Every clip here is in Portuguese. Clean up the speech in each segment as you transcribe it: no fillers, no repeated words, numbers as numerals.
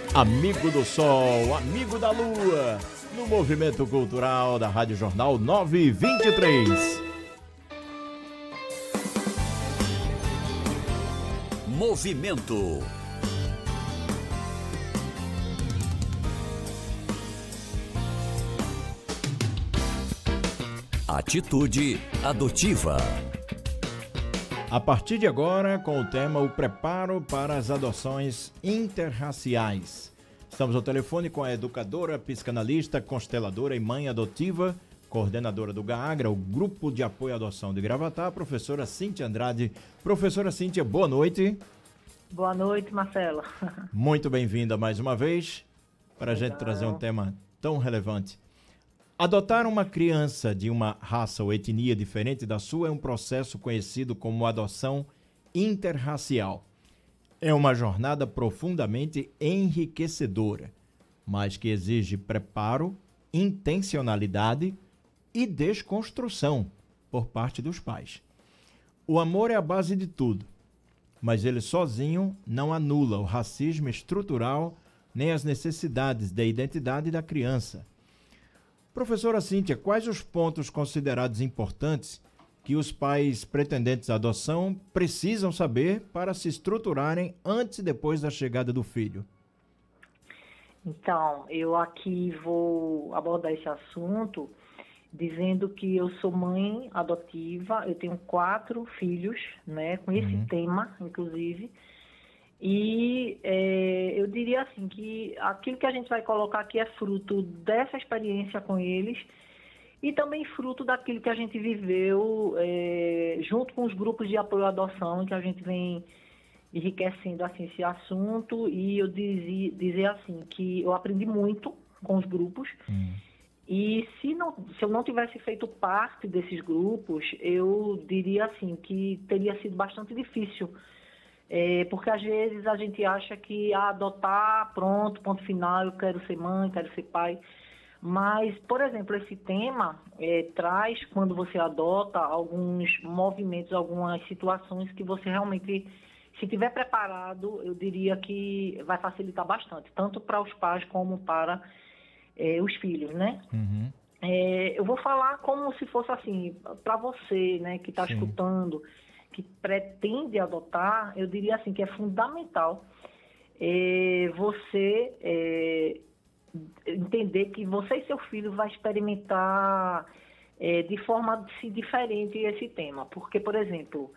Amigo do Sol, amigo da Lua, no Movimento Cultural da Rádio Jornal 923. Movimento. Atitude adotiva. A partir de agora, com o tema O Preparo para as Adoções Interraciais. Estamos ao telefone com a educadora, psicanalista, consteladora e mãe adotiva, coordenadora do GAAGRA, o Grupo de Apoio à Adoção de Gravatá, a professora Cíntia Andrade. Professora Cíntia, boa noite. Boa noite, Marcela. Muito bem-vinda mais uma vez para a gente trazer um tema tão relevante. Adotar uma criança de uma raça ou etnia diferente da sua é um processo conhecido como adoção interracial. É uma jornada profundamente enriquecedora, mas que exige preparo, intencionalidade e desconstrução por parte dos pais. O amor é a base de tudo, mas ele sozinho não anula o racismo estrutural nem as necessidades da identidade da criança. Professora Cíntia, quais os pontos considerados importantes que os pais pretendentes à adoção precisam saber para se estruturarem antes e depois da chegada do filho? Então, eu aqui vou abordar esse assunto dizendo que eu sou mãe adotiva, eu tenho 4 filhos, né, com esse tema, inclusive. E eu diria assim que aquilo que a gente vai colocar aqui é fruto dessa experiência com eles e também fruto daquilo que a gente viveu junto com os grupos de apoio à adoção, que a gente vem enriquecendo assim, esse assunto. E eu dizer assim que eu aprendi muito com os grupos e se eu não tivesse feito parte desses grupos, eu diria assim que teria sido bastante difícil. Porque às vezes a gente acha que adotar, pronto, ponto final, eu quero ser mãe, quero ser pai. Mas, por exemplo, esse tema traz, quando você adota, alguns movimentos, algumas situações que você realmente, se tiver preparado, eu diria que vai facilitar bastante, tanto para os pais como para os filhos, né? Eu vou falar como se fosse assim, para você, né, que está escutando, que pretende adotar, eu diria assim que é fundamental você entender que você e seu filho vai experimentar de forma diferente esse tema. Porque, por exemplo,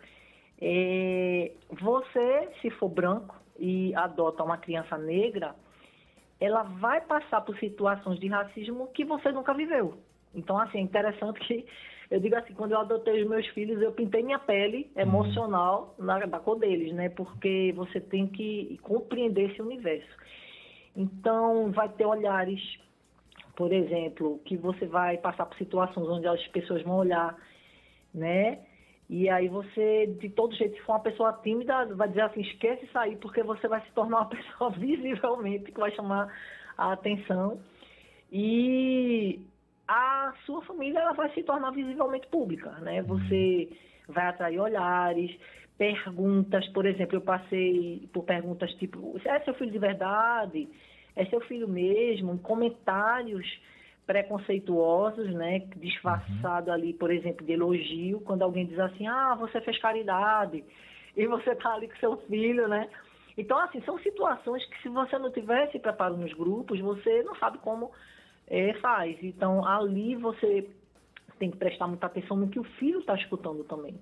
você, se for branco e adota uma criança negra, ela vai passar por situações de racismo que você nunca viveu. Então, assim, é interessante que eu digo assim, quando eu adotei os meus filhos, eu pintei minha pele emocional da cor deles, né? Porque você tem que compreender esse universo. Então, vai ter olhares, por exemplo, que você vai passar por situações onde as pessoas vão olhar, né? E aí você, de todo jeito, se for uma pessoa tímida, vai dizer assim, esquece isso aí, porque você vai se tornar uma pessoa visivelmente que vai chamar a atenção. E a sua família ela vai se tornar visivelmente pública, né? Você vai atrair olhares, perguntas, por exemplo, eu passei por perguntas tipo, é seu filho de verdade? É seu filho mesmo? Comentários preconceituosos, né? Disfarçado ali, por exemplo, de elogio, quando alguém diz assim, você fez caridade, e você tá ali com seu filho, né? Então, assim, são situações que se você não tivesse preparo nos grupos, você não sabe como faz. Então, ali você tem que prestar muita atenção no que o filho está escutando também.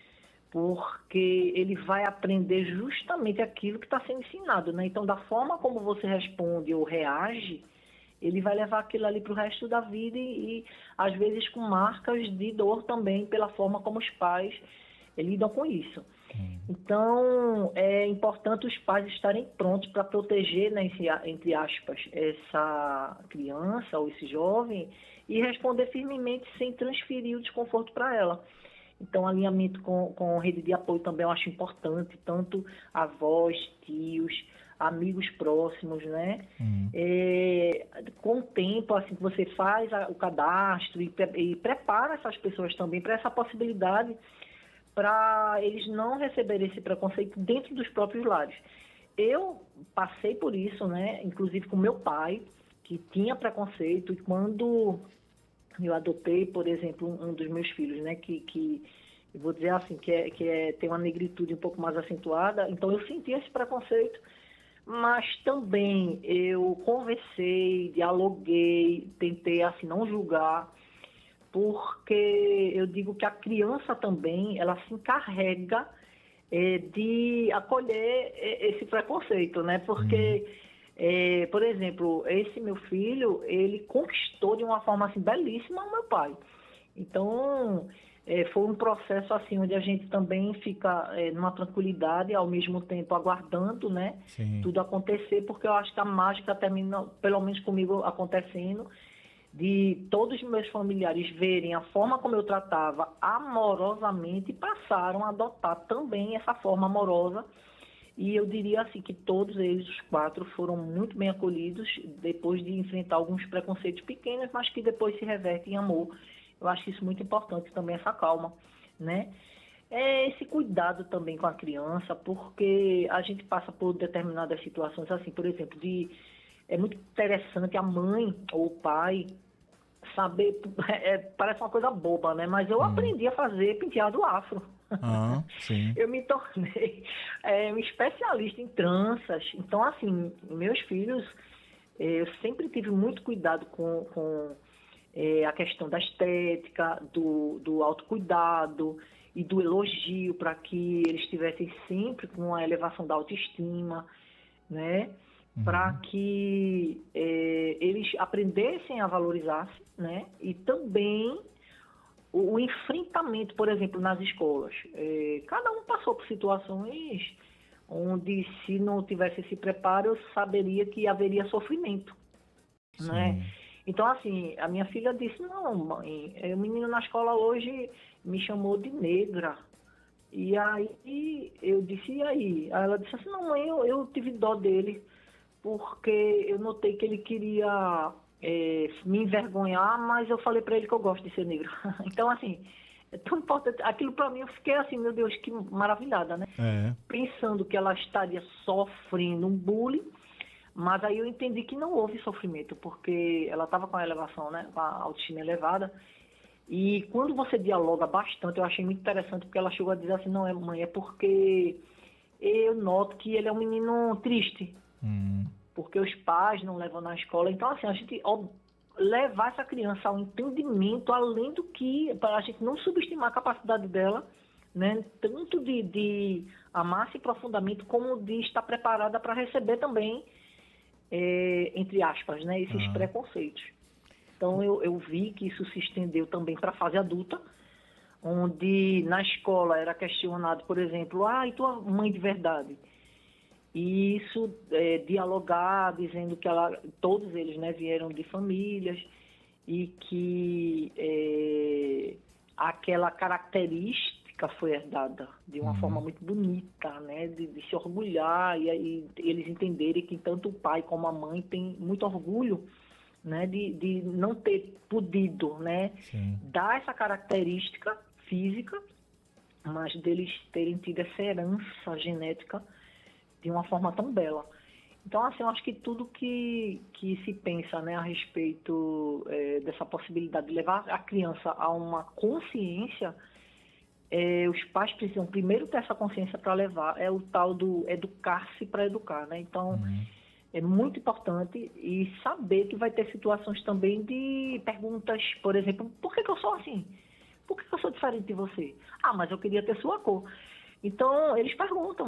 Porque ele vai aprender justamente aquilo que está sendo ensinado, né? Então, da forma como você responde ou reage, ele vai levar aquilo ali para o resto da vida e, às vezes, com marcas de dor também, pela forma como os pais lidam com isso. Então, é importante os pais estarem prontos para proteger, né, entre aspas, essa criança ou esse jovem e responder firmemente sem transferir o desconforto para ela. Então, alinhamento com rede de apoio também eu acho importante, tanto avós, tios, amigos próximos, né? Com o tempo, assim, que você faz o cadastro e prepara essas pessoas também para essa possibilidade, para eles não receberem esse preconceito dentro dos próprios lares. eu passei por isso, né? Inclusive com meu pai, que tinha preconceito, e quando eu adotei, por exemplo, um dos meus filhos, né? Que eu vou dizer assim, tem uma negritude um pouco mais acentuada, então eu senti esse preconceito, mas também eu conversei, dialoguei, tentei assim não julgar, porque eu digo que a criança também, ela se encarrega de acolher esse preconceito, né? Porque, por exemplo, esse meu filho, ele conquistou de uma forma assim belíssima o meu pai. Então, foi um processo assim onde a gente também fica numa tranquilidade, ao mesmo tempo aguardando, né? Sim. Tudo acontecer, porque eu acho que a mágica termina, pelo menos comigo, acontecendo, de todos os meus familiares verem a forma como eu tratava amorosamente e passaram a adotar também essa forma amorosa. E eu diria assim que todos eles, os 4, foram muito bem acolhidos depois de enfrentar alguns preconceitos pequenos, mas que depois se revertem em amor. Eu acho isso muito importante também, essa calma, né? Esse cuidado também com a criança, porque a gente passa por determinadas situações, assim, por exemplo, é muito interessante a mãe ou o pai saber, parece uma coisa boba, né? Mas eu aprendi a fazer penteado afro. Sim. Eu me tornei um especialista em tranças. Então, assim, meus filhos, eu sempre tive muito cuidado com a questão da estética, do autocuidado e do elogio, para que eles estivessem sempre com a elevação da autoestima, né? Para que eles aprendessem a valorizar-se, né? E também o enfrentamento, por exemplo, nas escolas. Cada um passou por situações onde, se não tivesse esse preparo, eu saberia que haveria sofrimento, né? Então, assim, a minha filha disse, não, mãe, o menino na escola hoje me chamou de negra. E aí eu disse, e aí? Aí ela disse assim, não, mãe, eu tive dó dele, porque eu notei que ele queria me envergonhar, mas eu falei para ele que eu gosto de ser negro. Então, assim, é tão importante. Aquilo para mim, eu fiquei assim, meu Deus, que maravilhada, né? Pensando que ela estaria sofrendo um bullying, mas aí eu entendi que não houve sofrimento, porque ela estava com a elevação, né? Com a autoestima elevada. E quando você dialoga bastante, eu achei muito interessante, porque ela chegou a dizer assim, não, mãe, é porque eu noto que ele é um menino triste. Porque os pais não levam na escola. Então, assim, a gente levar essa criança ao entendimento, além do que, para a gente não subestimar a capacidade dela, né? Tanto de amar-se profundamente, como de estar preparada para receber também, entre aspas, né? Esses preconceitos. Então, eu vi que isso se estendeu também para a fase adulta, onde na escola era questionado, por exemplo, e tua mãe de verdade? E isso, dialogar, dizendo que todos eles, né, vieram de famílias e que aquela característica foi herdada de uma forma muito bonita, né, de se orgulhar e eles entenderem que tanto o pai como a mãe têm muito orgulho, né, de não ter podido, né, dar essa característica física, mas deles terem tido essa herança genética de uma forma tão bela. Então, assim, eu acho que tudo que se pensa, né, a respeito dessa possibilidade de levar a criança a uma consciência, os pais precisam primeiro ter essa consciência para levar, o tal do educar-se para educar, né? Então, é muito importante e saber que vai ter situações também de perguntas, por exemplo, por que eu sou assim? Por que eu sou diferente de você? Mas eu queria ter sua cor. Então, eles perguntam.